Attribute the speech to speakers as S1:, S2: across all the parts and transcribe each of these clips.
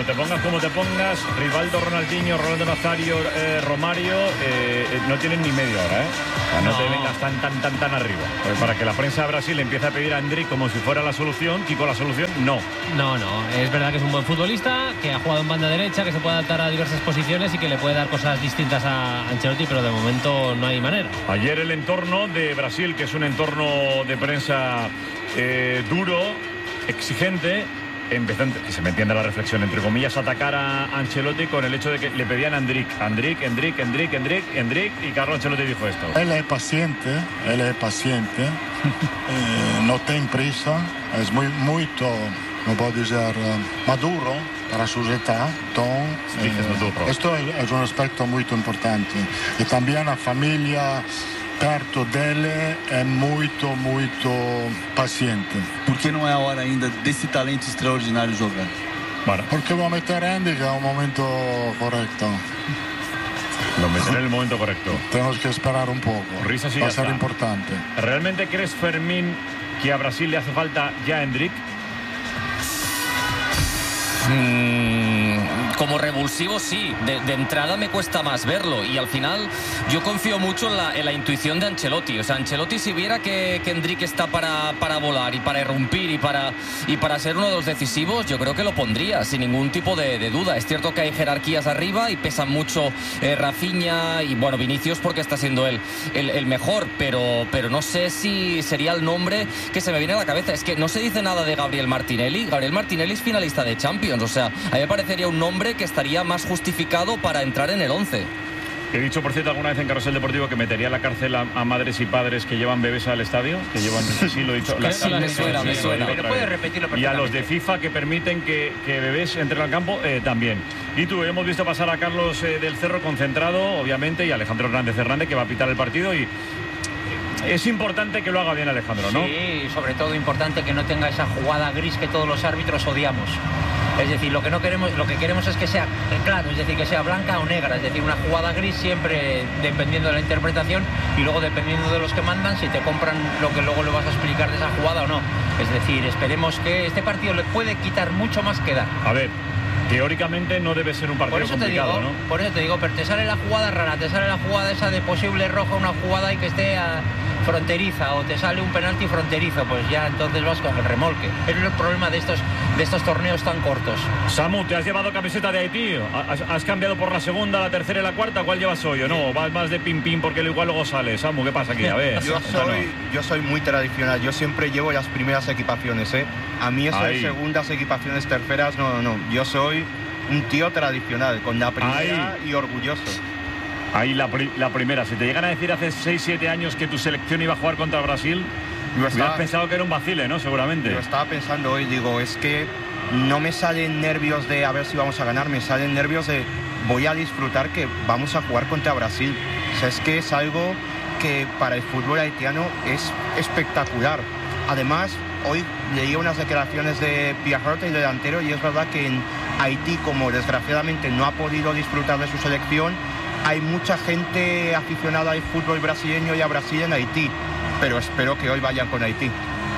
S1: Bueno, te pongas como te pongas, Rivaldo, Ronaldinho, Rolando Nazario, Romario, no tienen ni media hora, ¿eh? O sea, no te vengas tan arriba. Pues para que la prensa de Brasil empiece a pedir a Endrick como si fuera la solución, Kiko, la solución, no.
S2: No, es verdad que es un buen futbolista, que ha jugado en banda derecha, que se puede adaptar a diversas posiciones y que le puede dar cosas distintas a Ancelotti, pero de momento no hay manera.
S1: Ayer el entorno de Brasil, que es un entorno de prensa duro, exigente, empezando, que se me entiende la reflexión, entre comillas, atacar a Ancelotti con el hecho de que le pedían a Endrick, y Carlo Ancelotti dijo esto.
S3: Él es paciente, no tiene prisa, es muy, no puedo decir, maduro para su edad. Esto es un aspecto muy importante. Y también la familia perto dele é muito paciente.
S4: Por que não é a hora ainda desse talento extraordinário jogar?
S3: Bueno, porque va a meter a Andy en un momento correcto.
S1: Lo meteré en el momento correcto.
S3: Tenemos que esperar un poco.
S1: Risas y
S3: va a
S1: ya
S3: ser
S1: está.
S3: Importante.
S1: ¿Realmente crees, Fermín, que a Brasil le hace falta ya Endrick?
S5: Como revulsivo sí, de entrada me cuesta más verlo y al final yo confío mucho en la intuición de Ancelotti. O sea, Ancelotti, si viera que Endrick está para volar y para irrumpir y para ser uno de los decisivos, yo creo que lo pondría sin ningún tipo de duda. Es cierto que hay jerarquías arriba y pesan mucho Rafinha y bueno, Vinicius, porque está siendo él el mejor, pero no sé si sería el nombre que se me viene a la cabeza. Es que no se dice nada de Gabriel Martinelli. Gabriel Martinelli es finalista de Champions, o sea, a mí me parecería un nombre que estaría más justificado para entrar en el 11.
S1: He dicho, por cierto, alguna vez en Carrusel Deportivo que metería a la cárcel a madres y padres que llevan bebés al estadio, que llevan, sí, lo he dicho.
S5: Sí, me suena.
S6: Pero puede repetirlo perfectamente.
S1: Y a los de FIFA que permiten que bebés entren al campo, también. Y tú, hemos visto pasar a Carlos del Cerro concentrado, obviamente, y a Alejandro Hernández, que va a pitar el partido, y es importante que lo haga bien Alejandro, ¿no?
S6: Sí, sobre todo importante que no tenga esa jugada gris que todos los árbitros odiamos. Es decir, lo que queremos es que sea claro, es decir, que sea blanca o negra, es decir, una jugada gris siempre dependiendo de la interpretación y luego dependiendo de los que mandan si te compran lo que luego le vas a explicar de esa jugada o no. Es decir, esperemos que este partido le puede quitar mucho más que dar.
S1: A ver, teóricamente no debe ser un partido complicado, ¿no?
S6: Por eso te digo, pero te sale la jugada rara, te sale la jugada esa de posible roja, una jugada y que esté fronteriza, o te sale un penalti fronterizo, pues ya entonces vas con el remolque. Ese es el problema de estos torneos tan cortos.
S1: Samu, ¿te has llevado camiseta de Haití? ¿Has cambiado por la segunda, la tercera y la cuarta? ¿Cuál llevas hoy? ¿O no? ¿Vas más de pim porque igual luego sale? Samu, ¿qué pasa aquí? A ver.
S7: Yo soy muy tradicional, yo siempre llevo las primeras equipaciones, ¿eh? A mí eso de segundas equipaciones, terceras, no. Yo soy un tío tradicional, con la primera y orgulloso.
S1: Ahí la primera. Si te llegan a decir hace 6-7 años que tu selección iba a jugar contra Brasil, hubieras pensado que era un vacile, ¿no? Seguramente.
S7: Yo estaba pensando hoy, digo, es que no me salen nervios de a ver si vamos a ganar, me salen nervios de voy a disfrutar que vamos a jugar contra Brasil. O sea, es que es algo que para el fútbol haitiano es espectacular. Además, hoy leí unas declaraciones de Pierrot, el delantero, y es verdad que en Haití, como desgraciadamente no ha podido disfrutar de su selección, hay mucha gente aficionada al fútbol brasileño y a Brasil en Haití, pero espero que hoy vayan con Haití.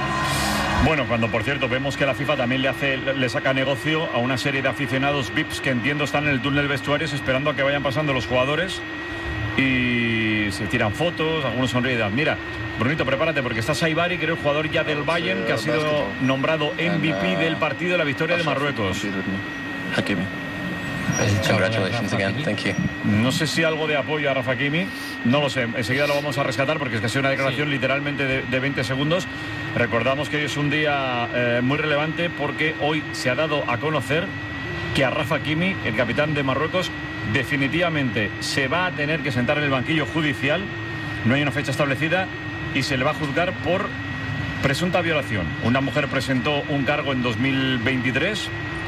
S1: Bueno, cuando por cierto vemos que la FIFA también le saca negocio a una serie de aficionados VIPs que entiendo están en el túnel vestuarios esperando a que vayan pasando los jugadores y se tiran fotos, algunos sonríen y dan, mira, Brunito, prepárate porque está Saibari, que era el jugador ya del Bayern, que ha sido nombrado MVP del partido de la victoria de Marruecos.
S8: Hakimi. Congratulations again. Thank you.
S1: No sé si algo de apoyo a Rafa Hakimi, no lo sé, enseguida lo vamos a rescatar porque es que ha sido una declaración literalmente de 20 segundos. Recordamos que hoy es un día muy relevante porque hoy se ha dado a conocer que a Rafa Hakimi, el capitán de Marruecos, definitivamente se va a tener que sentar en el banquillo judicial, no hay una fecha establecida, y se le va a juzgar por presunta violación. Una mujer presentó un cargo en 2023,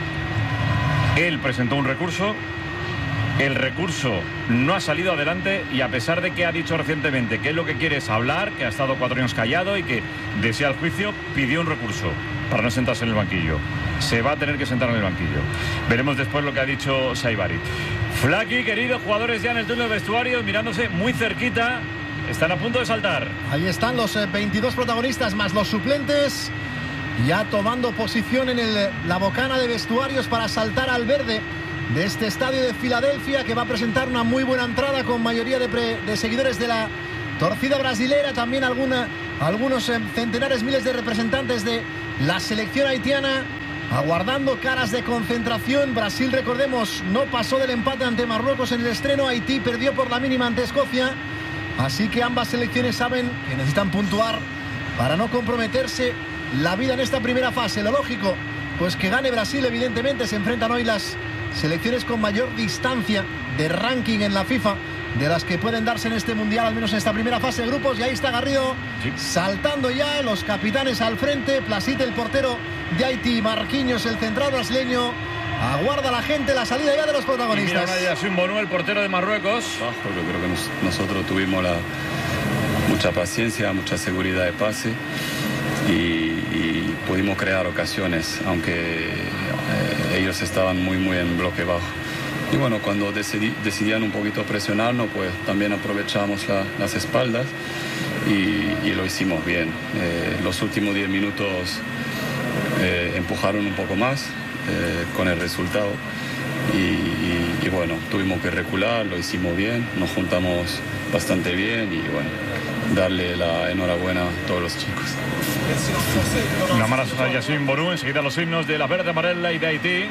S1: él presentó un recurso, el recurso no ha salido adelante y a pesar de que ha dicho recientemente que él lo que quiere es hablar, que ha estado 4 años callado y que desea el juicio, pidió un recurso para no sentarse en el banquillo. Se va a tener que sentar en el banquillo. Veremos después lo que ha dicho Saibari. Flaki, querido, jugadores ya en el túnel de vestuarios mirándose muy cerquita. Están a punto de saltar.
S9: Ahí están los 22 protagonistas más los suplentes. ya tomando posición en la bocana de vestuarios para saltar al verde de este estadio de Filadelfia, que va a presentar una muy buena entrada con mayoría de seguidores de la torcida brasilera, también algunos centenares, miles de representantes de la selección haitiana, aguardando caras de concentración. Brasil, recordemos, no pasó del empate ante Marruecos en el estreno. Haití perdió por la mínima ante Escocia, así que ambas selecciones saben que necesitan puntuar para no comprometerse la vida en esta primera fase. Lo lógico, pues que gane Brasil, evidentemente. Se enfrentan hoy las selecciones con mayor distancia de ranking en la FIFA de las que pueden darse en este mundial, al menos en esta primera fase de grupos. Y ahí está Garrido, sí, saltando ya, los capitanes al frente, Placite, el portero de Haití, Marquinhos, el central brasileño. Aguarda la gente la salida ya de los protagonistas.
S1: Y mira, Yassine Bounou, el portero de Marruecos.
S10: Yo creo que nosotros tuvimos mucha paciencia, mucha seguridad de pase y pudimos crear ocasiones, aunque ellos estaban muy en bloque bajo. Y bueno, cuando decidían un poquito presionarnos, pues también aprovechamos las espaldas y lo hicimos bien. Los últimos 10 minutos empujaron un poco más con el resultado y bueno, tuvimos que recular, lo hicimos bien, nos juntamos bastante bien y bueno, darle la enhorabuena a todos los chicos.
S1: Una mala a Yassine Bounou, enseguida los himnos de la verde, amarela y de Haití.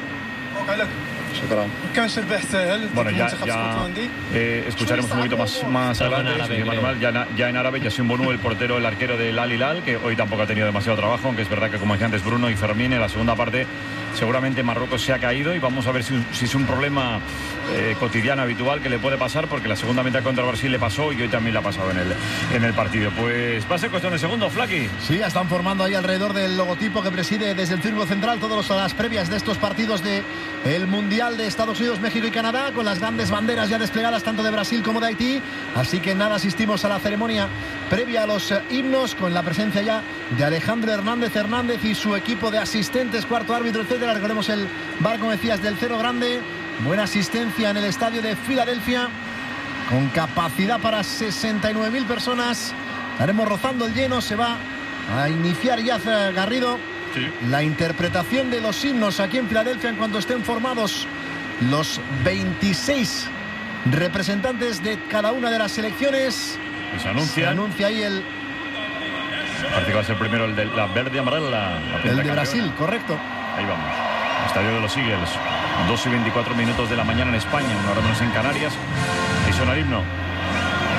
S1: Bueno, ya escucharemos un poquito más adelante, ya en árabe. Yassine Bounou, el portero, el arquero del Al Hilal, que hoy tampoco ha tenido demasiado trabajo, aunque es verdad que, como decía antes Bruno y Fermín, en la segunda parte seguramente Marruecos se ha caído y vamos a ver si es un problema cotidiano, habitual, que le puede pasar, porque la segunda mitad contra Brasil le pasó y hoy también le ha pasado en el partido. Pues va a ser cuestión de segundos, Flaki.
S9: Sí, ya están formando ahí alrededor del logotipo que preside desde el círculo central todas las previas de estos partidos del Mundial de Estados Unidos, México y Canadá, con las grandes banderas ya desplegadas tanto de Brasil como de Haití. Así que nada, asistimos a la ceremonia previa a los himnos, con la presencia ya de Alejandro Hernández y su equipo de asistentes, cuarto árbitro, etcétera. Recordemos el bar, como decías, del Cero Grande. Buena asistencia en el estadio de Filadelfia, con capacidad para 69.000 personas. Estaremos rozando el lleno. Se va a iniciar ya, Garrido, sí, la interpretación de los himnos aquí en Filadelfia en cuanto estén formados los 26 representantes de cada una de las selecciones.
S1: Y se anuncia
S9: ahí el
S1: parece que va a ser primero el de la verde amarela,
S9: el de Brasil, correcto.
S1: Ahí vamos, estadio de los Eagles, 2:24 minutos de la mañana en España, 1 hora menos en Canarias, y suena el himno.